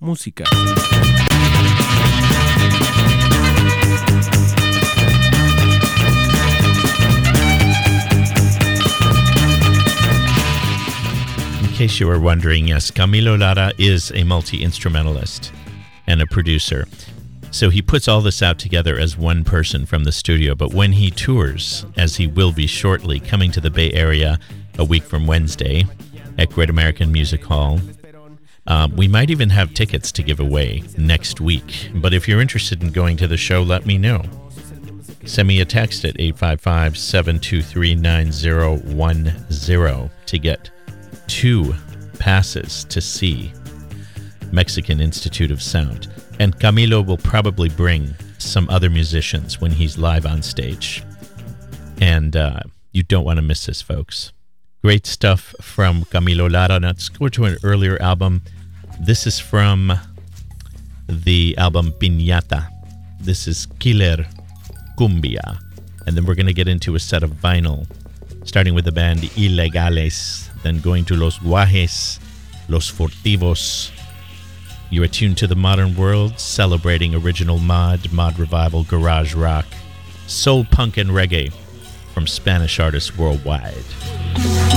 música. In case you were wondering, yes, Camilo Lara is a multi-instrumentalist and a producer. So he puts all this out together as one person from the studio, but when he tours, as he will be shortly, coming to the Bay Area a week from Wednesday at Great American Music Hall, we might even have tickets to give away next week. But if you're interested in going to the show, let me know. Send me a text at 855-723-9010 to get 2 passes to see Mexican Institute of Sound. And Camilo will probably bring some other musicians when he's live on stage. And you don't want to miss this, folks. Great stuff from Camilo Lara. Now let's go to an earlier album. This is from the album Piñata. This is Killer Cumbia. And then we're going to get into a set of vinyl, starting with the band Ilegales, then going to Los Guajes, Los Furtivos. You're attuned to the modern world, celebrating original mod revival, garage rock, soul, punk, and reggae from Spanish artists worldwide.